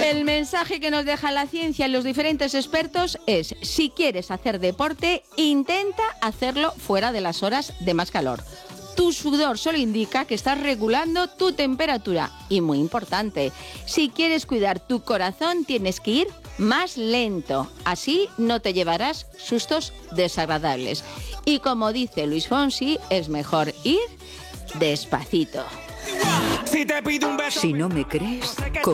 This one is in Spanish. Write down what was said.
El mensaje que nos deja la ciencia y los diferentes expertos es: si quieres hacer deporte, intenta hacerlo fuera de las horas de más calor. Tu sudor solo indica que estás regulando tu temperatura. Y muy importante, si quieres cuidar tu corazón, tienes que ir más lento. Así no te llevarás sustos desagradables. Y como dice Luis Fonsi, es mejor ir despacito. Si no me crees,